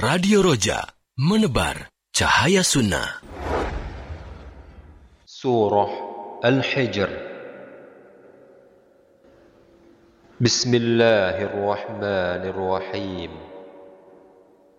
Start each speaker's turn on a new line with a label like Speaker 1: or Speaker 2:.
Speaker 1: Radio Roja, menebar cahaya sunnah.
Speaker 2: Surah Al-Hijr. Bismillahirrahmanirrahim.